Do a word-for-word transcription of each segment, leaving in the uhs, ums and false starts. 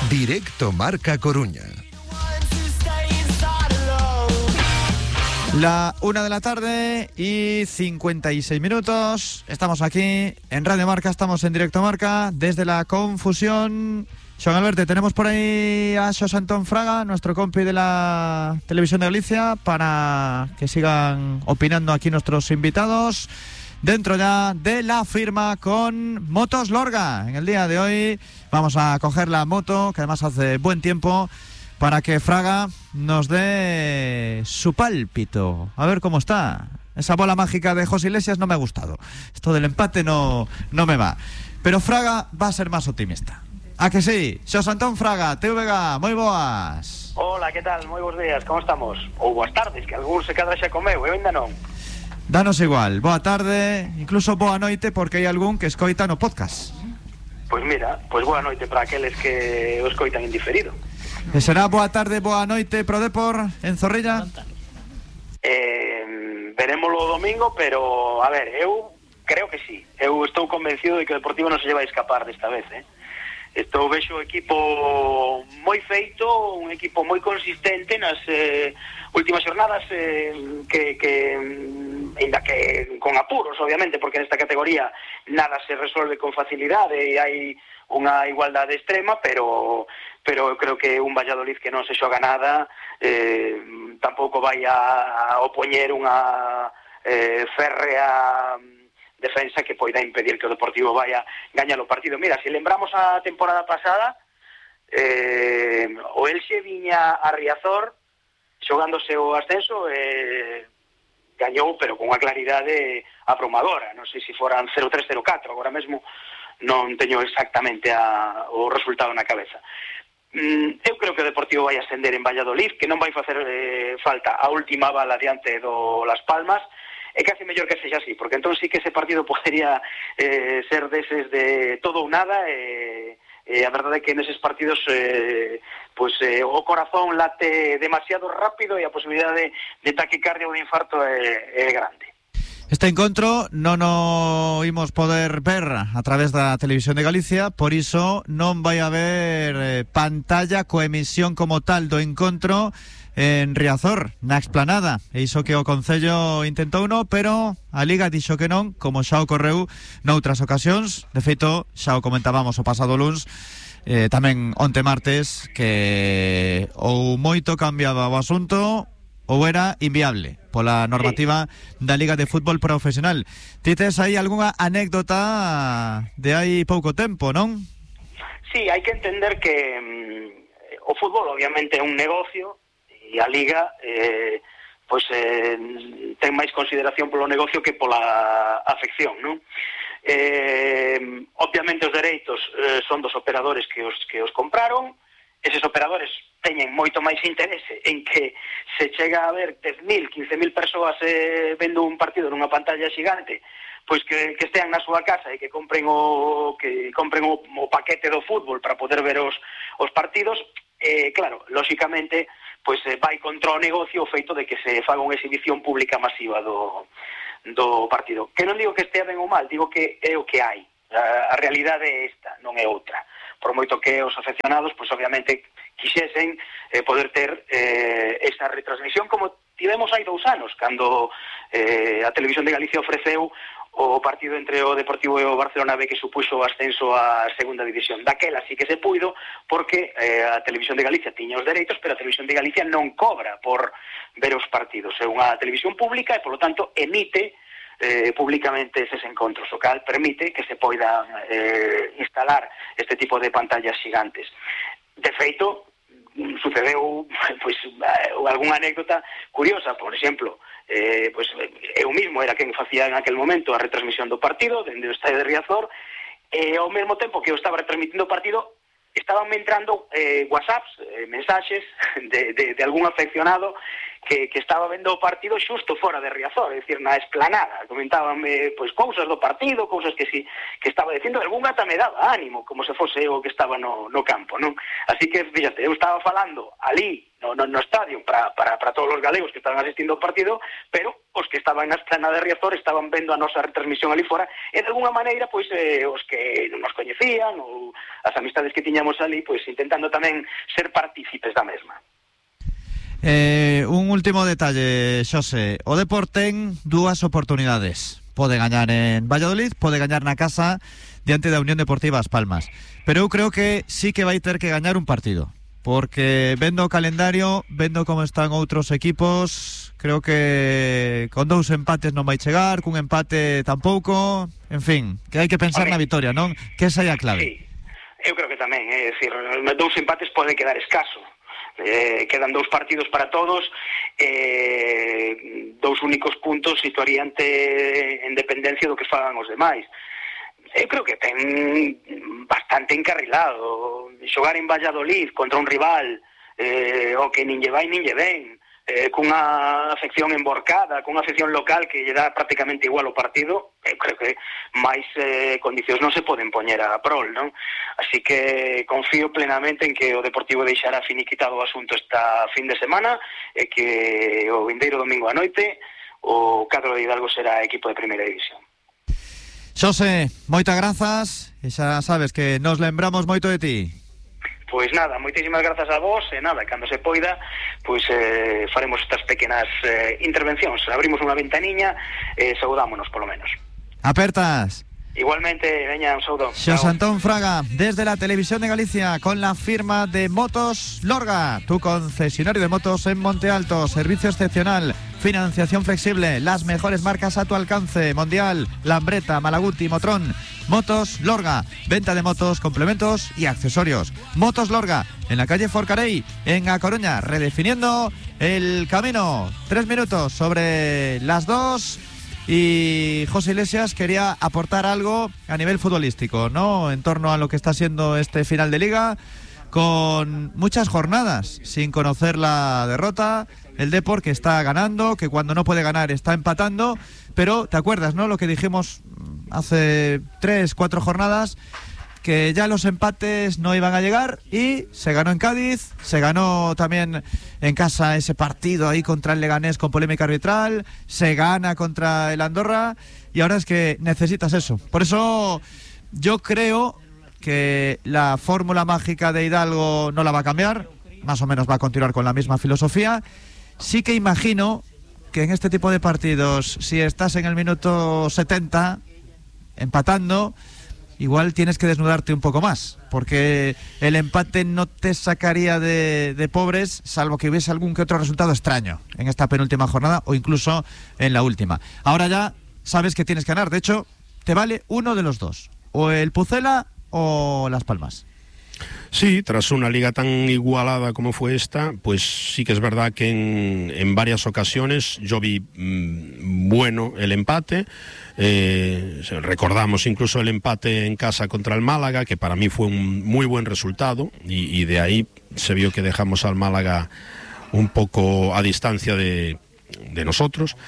Directo Marca Coruña. La una de la tarde y cincuenta y seis minutos. Estamos aquí en Radio Marca, estamos en Directo Marca desde la Confusión. Xoan Alberto, tenemos por ahí a Xosé Antón Fraga, nuestro compi de la Televisión de Galicia, para que sigan opinando aquí nuestros invitados. Dentro ya de la firma con Motos Lorga. En el día de hoy vamos a coger la moto, que además hace buen tiempo, para que Fraga nos dé su pálpito. A ver cómo está. Esa bola mágica de José Iglesias no me ha gustado. Esto del empate no, no me va. Pero Fraga va a ser más optimista. ¿A que sí? Xosé Antón Fraga, T V G, moi boas. Hola, que tal? Moi bons días, como estamos? Ou boas tardes, que algún se cadra xa comeu, eu ainda non. Danos igual, boa tarde, incluso boa noite, porque hai algún que escoita no podcast. Pois mira, pois boa noite para aqueles que o escoitan en diferido. E será boa tarde, boa noite pro Depor en Zorrilla? Eh, verémoslo o domingo, pero a ver, eu creo que sí. Eu estou convencido de que o Deportivo non se lle vai escapar desta vez, eh? Estou vexo o equipo moi feito, un equipo moi consistente nas eh, últimas xornadas eh, que, que ainda que con apuros, obviamente, porque nesta categoría nada se resolve con facilidade e hai unha igualdade extrema, pero pero eu creo que un Valladolid que non se xoga nada eh, tampouco vai a opoñer unha eh, férrea defensa que poida impedir que o Deportivo vaya gañar o partido. Mira, se lembramos a temporada pasada, eh, o Elxe viña a Riazor xogándose o ascenso e eh, gañou, pero con unha claridade abrumadora. Non sei se foran cero tres cero catro, agora mesmo non teño exactamente a, o resultado na cabeza. Mm, eu creo que o Deportivo vai ascender en Valladolid, que non vai facer eh, falta a última bala diante do Las Palmas. É casi mellor que sexa así, porque entón sí que ese partido podería eh, ser deses de todo ou nada, e eh, eh, a verdade é que neses partidos eh, pues, eh, o corazón late demasiado rápido e a posibilidade de, de taquicardia ou de infarto é, é grande. Este encontro non o imos poder ver a través da Televisión de Galicia, por iso non vai haber eh, pantalla coa emisión como tal do encontro en Riazor, na explanada. E iso que o Concello intentou no, pero a Liga dixo que non, como xa ocorreu noutras ocasións. De feito, xa o comentábamos o pasado luns, eh, tamén onte martes, que ou moito cambiaba o asunto ou era inviable pola normativa sí. da Liga de Fútbol Profesional. Ti tes aí algunha anécdota de hai pouco tempo, non? Sí, hai que entender que mm, o fútbol obviamente é un negocio, e a Liga eh, pois, eh, ten máis consideración polo negocio que pola afección, non? Eh, obviamente os dereitos eh, son dos operadores que os, que os compraron. Eses operadores teñen moito máis interese en que se chega a ver dez mil, quince mil persoas eh, vendo un partido nunha pantalla xigante, pois que, que estean na súa casa e que compren o que compren o, o paquete do fútbol para poder ver os, os partidos. Eh, claro, lóxicamente pois eh, vai contra o negocio o feito de que se faga unha exhibición pública masiva do, do partido. Que non digo que estea ben ou mal, digo que é o que hai. A, a realidade é esta, non é outra. Por moito que os afeccionados, pois obviamente quixesen eh, poder ter eh, esa retransmisión como tivemos hai dous anos, cando eh, a Televisión de Galicia ofreceu o partido entre o Deportivo e o Barcelona B, que supuxo o ascenso á segunda división. Daquela sí que se puido, porque eh, a Televisión de Galicia tiña os dereitos, pero a Televisión de Galicia non cobra por ver os partidos. É unha televisión pública e, polo tanto, emite eh, públicamente eses encontros, o cal permite que se poidan eh, instalar este tipo de pantallas gigantes. De feito, sucedeu pois, algunha anécdota curiosa. Por exemplo, eh, pois, eu mismo era quen facía en aquel momento a retransmisión do partido dende o estadio de Riazor, e ao mesmo tempo que eu estaba retransmitindo o partido estaban me entrando eh, whatsapps, eh, mensaxes de, de, de algún afeccionado que, que estaba vendo o partido xusto fora de Riazor, é dicir, na esplanada. Comentábanme pois cousas do partido, cousas que si que estaba dicindo, algún ata me daba ánimo, como se fose o que estaba no, no campo, non? Así que, fíjate, eu estaba falando ali no, no, no estadio para, para, para todos os galegos que estaban asistindo ao partido, pero os que estaban na esplanada de Riazor estaban vendo a nosa retransmisión ali fora, e de alguna maneira, pois, eh, os que non nos coñecían, ou as amistades que tiñamos ali, pois, intentando tamén ser partícipes da mesma. Eh, un último detalle, Xose. O Depor ten dúas oportunidades. Pode gañar en Valladolid, pode gañar na casa diante da Unión Deportiva As Palmas. Pero eu creo que sí que vai ter que gañar un partido. Porque vendo o calendario, vendo como están outros equipos, creo que con dous empates non vai chegar, cun empate tampouco. En fin, que hai que pensar na vitoria, non? Que esa é a clave. Sí, eu creo que tamén, é dicir, dous empates pode quedar escaso. Eh, quedan dous partidos para todos, eh, dous únicos puntos situaríante en dependencia do que fagan os demais. Eu creo que ten bastante encarrilado xogar en Valladolid contra un rival eh, o que nin lle vai nin lle ven, eh, cunha afección emborcada, cunha afección local que lle dá prácticamente igual o partido. Eu creo que máis eh, condicións non se poden poñer a prol, non? Así que confío plenamente en que o Deportivo deixará finiquitado o asunto esta fin de semana e que o vindeiro domingo a noite o cadro de Hidalgo será equipo de primeira división. Xose, moitas grazas, e xa sabes que nos lembramos moito de ti. Pois nada, moitísimas grazas a vos, e nada, cando se poida, pois eh, faremos estas pequenas eh, intervencións, abrimos unha ventaniña e eh, saudámonos polo menos. Apertas. Igualmente, veña, un saúdo. Xosé Antón Fraga, desde la Televisión de Galicia, con la firma de Motos Lorga, tu concesionario de motos en Monte Alto, servicio excepcional, financiación flexible, las mejores marcas a tu alcance, Mondial, Lambretta, Malaguti, Motrón. Motos Lorga, venta de motos, complementos y accesorios. Motos Lorga, en la calle Forcarey, en A Coruña, redefiniendo el camino. Tres minutos sobre las dos. Y José Iglesias quería aportar algo a nivel futbolístico, ¿no? En torno a lo que está siendo este final de liga, con muchas jornadas sin conocer la derrota. El Depor que está ganando, que cuando no puede ganar está empatando. Pero te acuerdas, ¿no? Lo que dijimos hace tres, cuatro jornadas, que ya los empates no iban a llegar, y se ganó en Cádiz, se ganó también en casa ese partido ahí contra el Leganés con polémica arbitral, se gana contra el Andorra, y ahora es que necesitas eso. Por eso yo creo que la fórmula mágica de Hidalgo no la va a cambiar, más o menos va a continuar con la misma filosofía. Sí que imagino que en este tipo de partidos, si estás en el minuto setenta empatando, igual tienes que desnudarte un poco más, porque el empate no te sacaría de, de pobres, salvo que hubiese algún que otro resultado extraño en esta penúltima jornada o incluso en la última. Ahora ya sabes que tienes que ganar, de hecho te vale uno de los dos, o el Pucela o Las Palmas. Sí, tras una liga tan igualada como fue esta, pues sí que es verdad que en, en varias ocasiones yo vi mmm, bueno el empate. Eh, recordamos incluso el empate en casa contra el Málaga, que para mí fue un muy buen resultado, y, y de ahí se vio que dejamos al Málaga un poco a distancia de, de nosotros.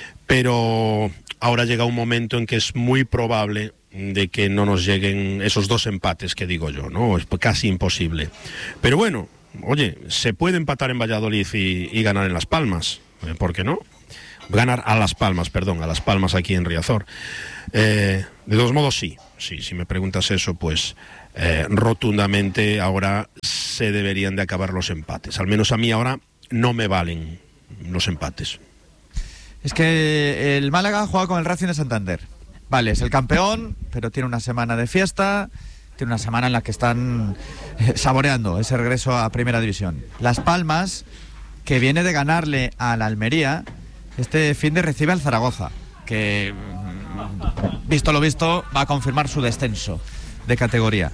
Pero ahora llega un momento en que es muy probable de que no nos lleguen esos dos empates que digo yo, ¿no? Es casi imposible. Pero bueno, oye, se puede empatar en Valladolid y, y ganar en Las Palmas, ¿por qué no? Ganar a Las Palmas, perdón, a Las Palmas aquí en Riazor. Eh, de todos modos, sí, sí, si me preguntas eso, pues eh, rotundamente ahora se deberían de acabar los empates. Al menos a mí ahora no me valen los empates. Es que el Málaga juega con el Racing de Santander. Vale, es el campeón, pero tiene una semana de fiesta, tiene una semana en la que están eh, saboreando ese regreso a Primera División. Las Palmas, que viene de ganarle a la Almería, este fin de recibe al Zaragoza, que, visto lo visto, va a confirmar su descenso de categoría.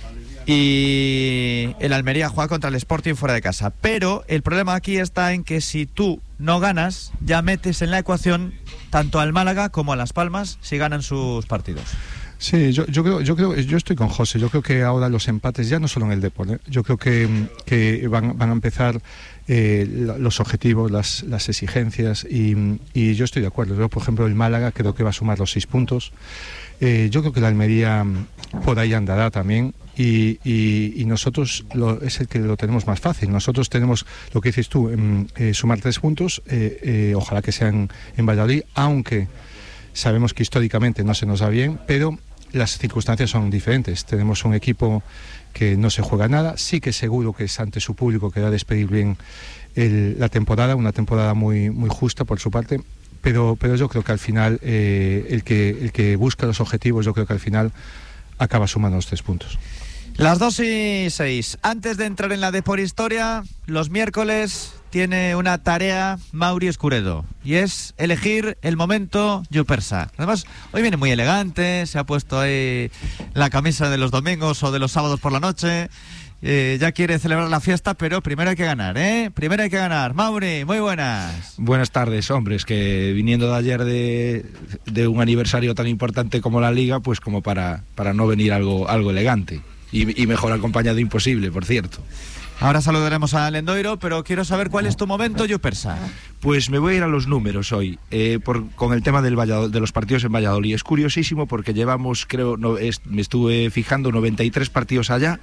Y el Almería juega contra el Sporting fuera de casa. Pero el problema aquí está en que si tú no ganas, ya metes en la ecuación tanto al Málaga como a Las Palmas si ganan sus partidos. Sí, yo, yo creo, yo creo, yo estoy con José. Yo creo que ahora los empates ya no solo en el deporte, ¿eh? Yo creo que, que van, van a empezar eh, los objetivos, las, las exigencias, y, y yo estoy de acuerdo. Yo, por ejemplo, el Málaga creo que va a sumar los seis puntos. Eh, yo creo que la Almería por ahí andará también, Y, y, y nosotros lo, es el que lo tenemos más fácil. Nosotros tenemos, lo que dices tú, eh, sumar tres puntos, eh, eh, ojalá que sean en Valladolid, aunque sabemos que históricamente no se nos da bien, pero las circunstancias son diferentes. Tenemos un equipo que no se juega nada, sí que seguro que es ante su público que va a despedir bien el, la temporada, una temporada muy, muy justa por su parte, pero, pero yo creo que al final eh, el, que, el que busca los objetivos, yo creo que al final acaba sumando los tres puntos. Las dos y seis. Antes de entrar en la Deporhistoria, los miércoles tiene una tarea Mauri Escuredo, y es elegir el momento Yupersa. Además, hoy viene muy elegante, se ha puesto ahí la camisa de los domingos o de los sábados por la noche. Eh, ya quiere celebrar la fiesta, pero primero hay que ganar, ¿eh? Primero hay que ganar. Mauri, muy buenas. Buenas tardes, hombres, que viniendo de ayer de, de un aniversario tan importante como la Liga, pues como para, para no venir algo, algo elegante. Y, y mejor acompañado imposible, por cierto. Ahora saludaremos a Lendoiro, pero quiero saber cuál es tu momento Yupersa. Pues me voy a ir a los números hoy, eh, por, con el tema del Valladolid, de los partidos en Valladolid. Es curiosísimo porque llevamos, creo, no, es, me estuve fijando, noventa y tres partidos allá,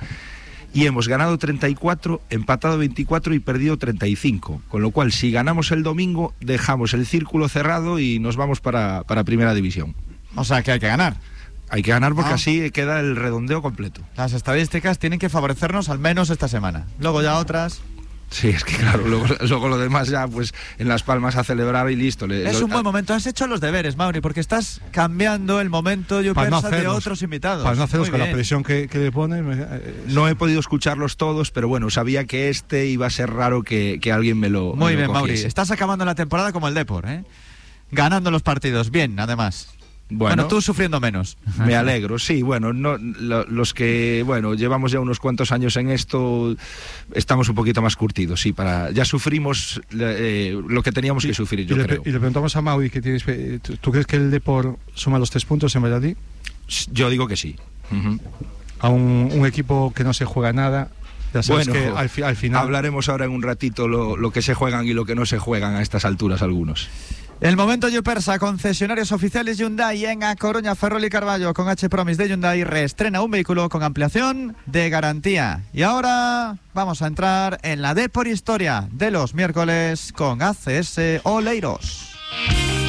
y hemos ganado treinta y cuatro, empatado veinticuatro y perdido treinta y cinco. Con lo cual, si ganamos el domingo, dejamos el círculo cerrado y nos vamos para, para Primera División. O sea que hay que ganar. Hay que ganar porque ah. así queda el redondeo completo. Las estadísticas tienen que favorecernos al menos esta semana. Luego ya otras... Sí, es que claro, luego, luego lo demás ya, pues en Las Palmas a celebrar y listo. Le, es lo, un buen momento. Has hecho los deberes, Mauri, porque estás cambiando el momento Yupersa no de otros invitados. Para no hacerlos con bien. la presión que, que le pone. Eh, no he podido escucharlos todos, pero bueno, sabía que este iba a ser raro que, que alguien me lo Muy me bien, lo Mauri. Estás acabando la temporada como el Depor, ¿eh? Ganando los partidos. Bien, además. Bueno, bueno, tú sufriendo menos. Me alegro, sí, bueno, no, lo, los que, bueno, llevamos ya unos cuantos años en esto, estamos un poquito más curtidos, sí, para ya sufrimos eh, lo que teníamos que sufrir, yo y creo. Le, y le preguntamos a Maui, que tienes, ¿tú crees que el Depor suma los tres puntos en Valladolid? Yo digo que sí. Uh-huh. A un, un equipo que no se juega nada. Ya sabes bueno, que al, fi, al final... hablaremos ahora en un ratito lo, lo que se juegan y lo que no se juegan a estas alturas algunos. El momento Yupersa, concesionarios oficiales Hyundai en A Coruña, Ferrol y Carballo con H-Promise de Hyundai, reestrena un vehículo con ampliación de garantía. Y ahora vamos a entrar en la Deporhistoria de los miércoles con A C S Oleiros.